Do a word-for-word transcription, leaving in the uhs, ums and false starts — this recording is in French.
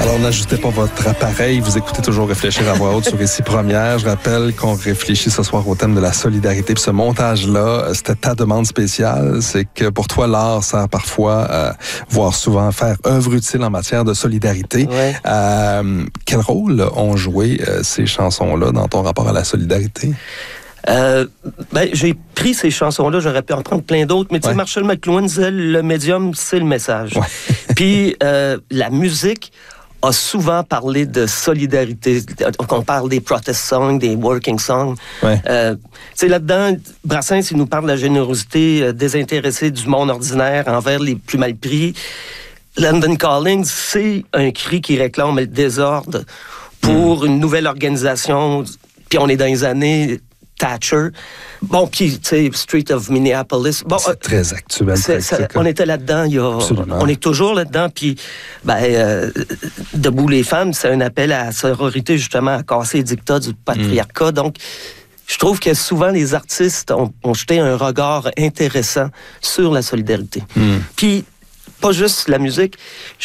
Alors, n'ajoutez pas votre appareil. Vous écoutez toujours Réfléchir à voix haute sur Ici Première. Je rappelle qu'on réfléchit ce soir au thème de la solidarité. Puis ce montage-là, c'était ta demande spéciale. C'est que pour toi, l'art sert parfois, euh, voire souvent, à faire œuvre utile en matière de solidarité. Ouais. Euh, quel rôle ont joué euh, ces chansons-là dans ton rapport à la solidarité? Euh, ben, j'ai pris ces chansons-là, j'aurais pu en prendre plein d'autres, mais tu sais, Ouais. Marshall McLuhan disait, le médium, c'est le message. Ouais. Puis, euh, la musique a souvent parlé de solidarité. On parle des protest songs, des working songs. Ouais. Euh, tu sais, là-dedans, Brassens, il nous parle de la générosité euh, désintéressée du monde ordinaire envers les plus mal pris. London Calling, c'est un cri qui réclame le désordre pour mm. une nouvelle organisation. Puis on est dans les années Thatcher. Bon, puis, tu sais, Street of Minneapolis. Bon, c'est euh, très actuel. c'est, très, ça, très, on était là-dedans, il y a, Absolument. on est toujours là-dedans, puis ben, euh, Debout les femmes, c'est un appel à la sororité, justement, à casser les dictats du patriarcat. Mm. Donc, je trouve que souvent, les artistes ont, ont jeté un regard intéressant sur la solidarité. Mm. Puis, pas juste la musique.